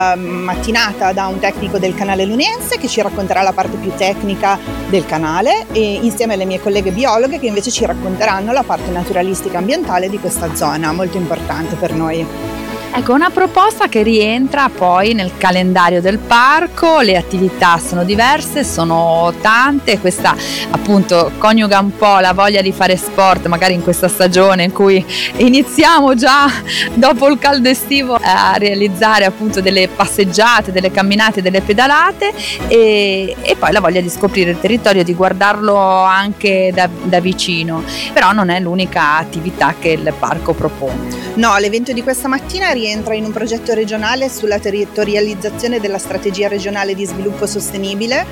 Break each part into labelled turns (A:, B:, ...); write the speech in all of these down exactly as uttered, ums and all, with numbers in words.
A: mattinata da un tecnico del canale Lunense che ci racconterà la parte più tecnica del canale, e insieme alle mie colleghe biologhe che invece ci racconteranno la parte naturalistica ambientale di questa zona, molto importante per noi.
B: Ecco, una proposta che rientra poi nel calendario del parco. Le attività sono diverse, sono tante, questa appunto coniuga un po' la voglia di fare sport magari in questa stagione in cui iniziamo già dopo il caldo estivo a realizzare appunto delle passeggiate, delle camminate, delle pedalate, e, e poi la voglia di scoprire il territorio, di guardarlo anche da, da vicino. Però non è l'unica attività che il parco propone.
A: No, l'evento di questa mattina rientra in un progetto regionale sulla territorializzazione della strategia regionale di sviluppo sostenibile,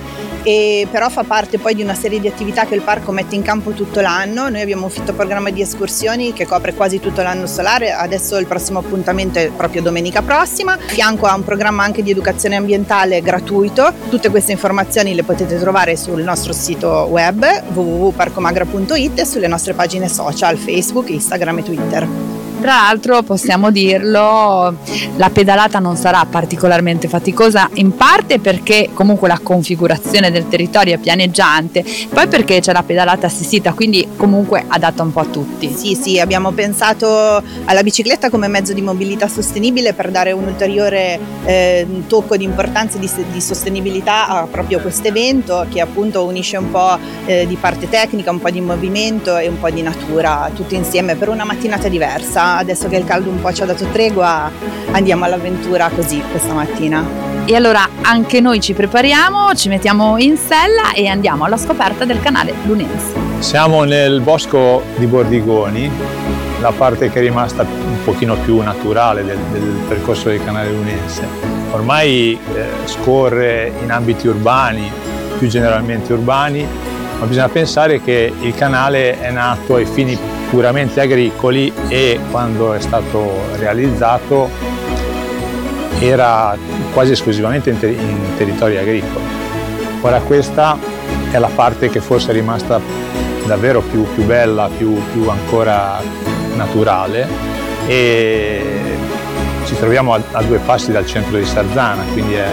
A: e però fa parte poi di una serie di attività che il parco mette in campo tutto l'anno. Noi abbiamo un fitto programma di escursioni che copre quasi tutto l'anno solare. Adesso il prossimo appuntamento è proprio domenica prossima. A fianco a un programma anche di educazione ambientale gratuito. Tutte queste informazioni le potete trovare sul nostro sito web w w w punto parcomagra punto i t e sulle nostre pagine social Facebook, Instagram e Twitter.
B: Tra l'altro possiamo dirlo, la pedalata non sarà particolarmente faticosa, in parte perché comunque la configurazione del territorio è pianeggiante, poi perché c'è la pedalata assistita, quindi comunque adatta un po' a tutti.
A: Sì, sì, abbiamo pensato alla bicicletta come mezzo di mobilità sostenibile per dare un ulteriore eh, tocco di importanza e di, di sostenibilità a proprio questo evento, che appunto unisce un po' eh, di parte tecnica, un po' di movimento e un po' di natura, tutti insieme per una mattinata diversa. Adesso che il caldo un po' ci ha dato tregua, andiamo all'avventura così questa mattina.
B: E allora anche noi ci prepariamo, ci mettiamo in sella e andiamo alla scoperta del canale Lunense.
C: Siamo nel bosco di Bordigoni, la parte che è rimasta un pochino più naturale del, del percorso del canale Lunense. Ormai eh, scorre in ambiti urbani, più generalmente urbani, ma bisogna pensare che il canale è nato ai fini puramente agricoli e quando è stato realizzato era quasi esclusivamente in, ter- in territori agricoli. Ora questa è la parte che forse è rimasta davvero più, più bella, più, più ancora naturale, e ci troviamo a, a due passi dal centro di Sarzana, quindi è,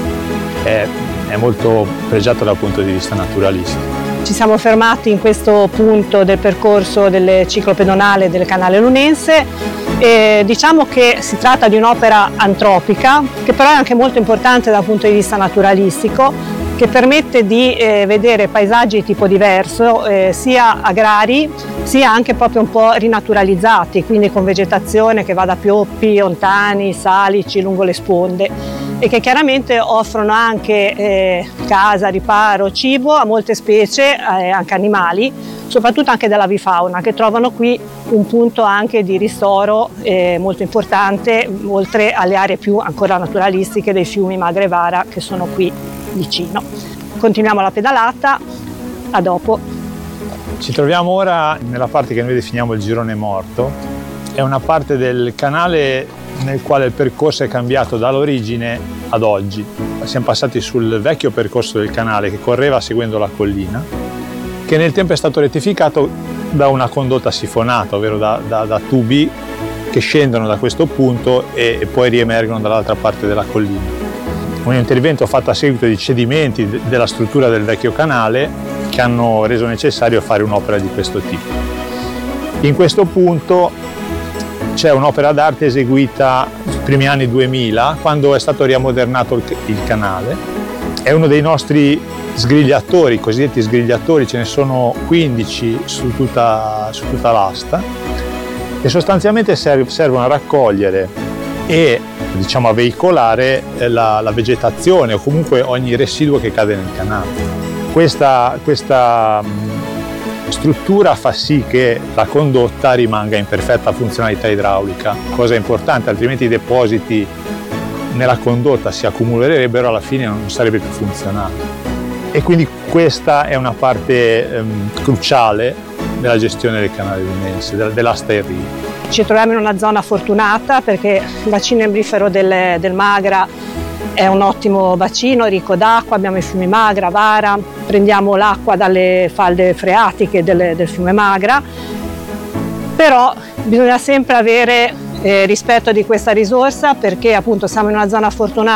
C: è, è molto pregiato dal punto di vista naturalistico.
D: Ci siamo fermati in questo punto del percorso del ciclo pedonale del canale Lunense e diciamo che si tratta di un'opera antropica che però è anche molto importante dal punto di vista naturalistico, che permette di eh, vedere paesaggi di tipo diverso, eh, sia agrari sia anche proprio un po' rinaturalizzati, quindi con vegetazione che va da pioppi, ontani, salici lungo le sponde, e che chiaramente offrono anche eh, casa, riparo, cibo a molte specie, eh, anche animali, soprattutto anche dell'avifauna, che trovano qui un punto anche di ristoro eh, molto importante, oltre alle aree più ancora naturalistiche dei fiumi Magra e Vara che sono qui vicino. Continuiamo la pedalata, a dopo.
C: Ci troviamo ora nella parte che noi definiamo il girone morto. È una parte del canale nel quale il percorso è cambiato dall'origine ad oggi. Siamo passati sul vecchio percorso del canale che correva seguendo la collina, che nel tempo è stato rettificato da una condotta sifonata, ovvero da, da, da tubi che scendono da questo punto e, e poi riemergono dall'altra parte della collina. Un intervento fatto a seguito di cedimenti de, della struttura del vecchio canale che hanno reso necessario fare un'opera di questo tipo. In questo punto c'è un'opera d'arte eseguita nei primi anni duemila, quando è stato riammodernato il, il canale. È uno dei nostri sgrigliatori, cosiddetti sgrigliatori, ce ne sono quindici su tutta, su tutta l'asta, e sostanzialmente serv- servono a raccogliere e diciamo a veicolare la, la vegetazione o comunque ogni residuo che cade nel canale. Questa, questa struttura fa sì che la condotta rimanga in perfetta funzionalità idraulica, cosa importante, altrimenti i depositi nella condotta si accumulerebbero, alla fine non sarebbe più funzionale. E quindi questa è una parte ehm, cruciale della gestione del canale Lunense, dell'asta irrigua.
D: Ci troviamo in una zona fortunata perché il bacino embrifero del, del Magra è un ottimo bacino, ricco d'acqua, abbiamo i fiumi Magra, Vara, prendiamo l'acqua dalle falde freatiche del, del fiume Magra, però bisogna sempre avere eh, rispetto di questa risorsa, perché appunto siamo in una zona fortunata